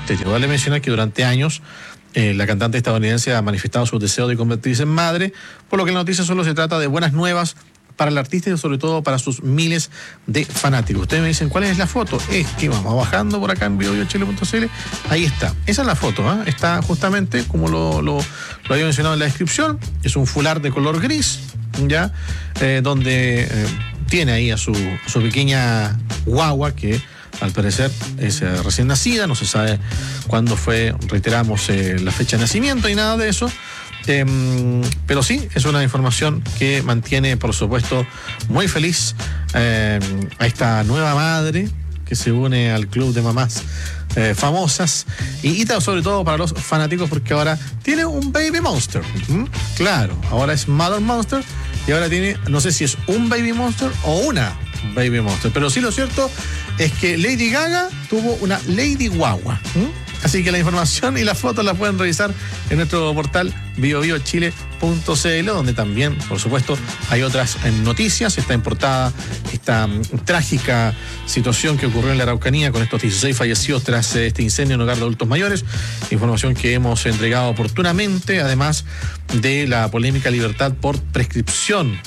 Stereo. Vale mencionar que durante años la cantante estadounidense ha manifestado su deseo de convertirse en madre, por lo que la noticia solo se trata de buenas nuevas para el artista y sobre todo para sus miles de fanáticos. Ustedes me dicen, ¿cuál es la foto? Es que vamos bajando por acá en biobiochile.cl. Ahí está. Esa es la foto, ¿eh? Está justamente como lo había mencionado en la descripción. Es un fular de color gris, ¿ya? Donde tiene ahí a su pequeña guagua que al parecer es recién nacida. No se sabe cuándo fue, reiteramos, la fecha de nacimiento y nada de eso. Pero sí, es una información que mantiene, por supuesto, muy feliz a esta nueva madre que se une al club de mamás famosas y sobre todo para los fanáticos, porque ahora tiene un baby monster. Claro, ahora es Mother Monster y ahora tiene, no sé si es un baby monster o una baby monster, pero sí lo cierto es que Lady Gaga tuvo una Lady Guagua. Así que la información y las fotos las pueden revisar en nuestro portal biobiochile.cl, donde también, por supuesto, hay otras noticias. Está en portada esta trágica situación que ocurrió en la Araucanía con estos 16 fallecidos tras este incendio en hogar de adultos mayores. Información que hemos entregado oportunamente, además de la polémica libertad por prescripción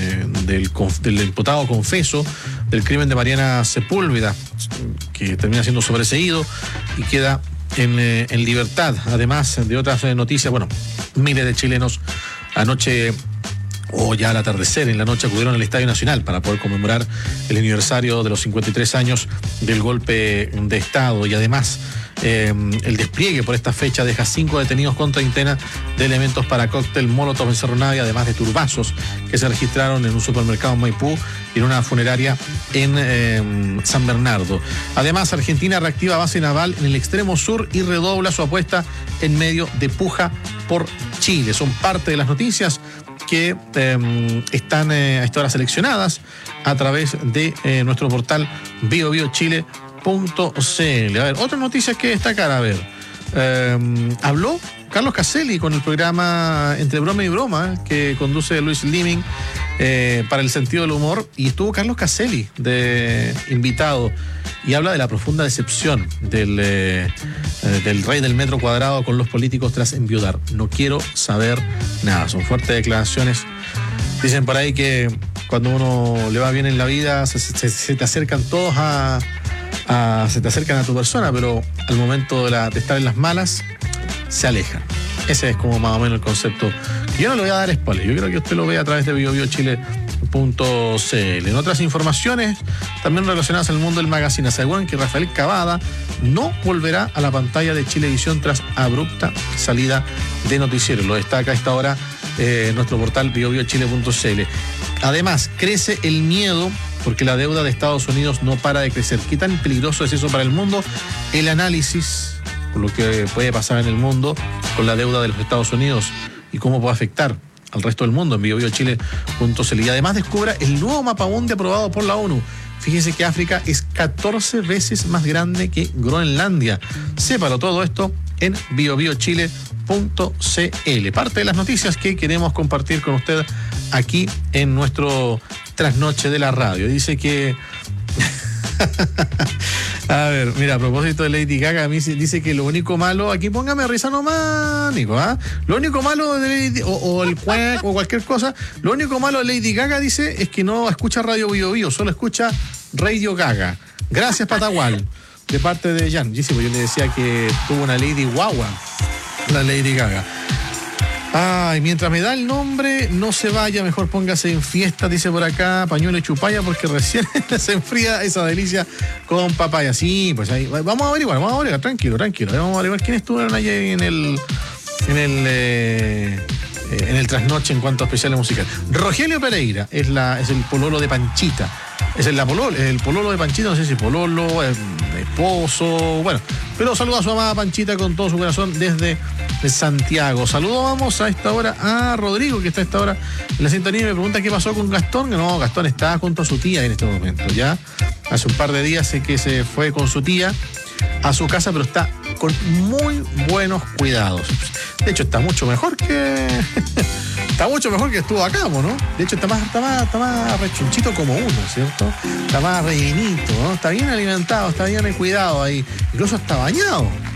del imputado confeso del crimen de Mariana Sepúlveda, que termina siendo sobreseído y queda en libertad, además de otras noticias. Bueno, miles de chilenos anoche o ya al atardecer en la noche acudieron al Estadio Nacional para poder conmemorar el aniversario de los 53 años del golpe de Estado y además el despliegue por esta fecha deja 5 detenidos con treintena de elementos para cóctel Molotov en Cerro Navia, además de turbazos que se registraron en un supermercado en Maipú y en una funeraria en San Bernardo. Además, Argentina reactiva base naval en el extremo sur y redobla su apuesta en medio de puja por Chile. Son parte de las noticias que están a esta hora seleccionadas a través de nuestro portal biobiochile.cl. A ver, otras noticias que destacar. A ver, habló Carlos Caselli con el programa Entre Broma y Broma que conduce Luis Liming para el sentido del humor, y estuvo Carlos Caselli de invitado y habla de la profunda decepción del rey del metro cuadrado con los políticos tras enviudar. No quiero saber nada. Son fuertes declaraciones. Dicen por ahí que cuando uno le va bien en la vida se te acercan todos se te acercan a tu persona, pero al momento de estar en las malas se alejan. Ese es como más o menos el concepto. Yo no le voy a dar spoiler, yo creo que usted lo ve a través de biobiochile.cl. En otras informaciones también relacionadas al mundo del magazine, aseguran que Rafael Cavada no volverá a la pantalla de Chilevisión tras abrupta salida de noticiero. Lo destaca a esta hora nuestro portal biobiochile.cl. Además, crece el miedo porque la deuda de Estados Unidos no para de crecer. ¿Qué tan peligroso es eso para el mundo? El análisis por lo que puede pasar en el mundo con la deuda de los Estados Unidos y cómo puede afectar al resto del mundo en biobiochile.cl. Y además descubra el nuevo mapamundi aprobado por la ONU. Fíjense que África es 14 veces más grande que Groenlandia. Sépalo todo esto en biobiochile.cl. Parte de las noticias que queremos compartir con usted aquí en nuestro trasnoche de la radio. Dice que a ver, mira, a propósito de Lady Gaga, a mí dice que lo único malo, aquí póngame risa nomás, Nico, lo único malo de Lady, o el cuac o cualquier cosa, lo único malo de Lady Gaga, dice, es que no escucha Radio Bio Bio, solo escucha Radio Gaga. Gracias, Patagual, de parte de Jan. Dice, pues yo le decía que tuvo una Lady Guagua, la Lady Gaga. Ay, mientras me da el nombre, no se vaya, mejor póngase en fiesta, dice por acá, pañuelo y chupalla, porque recién se enfría esa delicia con papaya. Sí, pues ahí, vamos a averiguar, tranquilo, vamos a averiguar quiénes estuvieron allí en el trasnoche en cuanto a especiales musicales. Rogelio Pereira es el pololo de Panchita. El pololo de Panchita, no sé si pololo, esposo, bueno, pero saluda a su amada Panchita con todo su corazón desde Santiago. Saludamos a esta hora a Rodrigo, que está a esta hora en la sintonía y me pregunta qué pasó con Gastón. No, Gastón está junto a su tía en este momento, ya. Hace un par de días sé que se fue con su tía a su casa, pero está con muy buenos cuidados. De hecho, está mucho mejor que estuvo acá, ¿no? De hecho, está más rechonchito como uno, ¿cierto? Está más rellenito, ¿no? Está bien alimentado, está bien cuidado ahí. Incluso está bañado.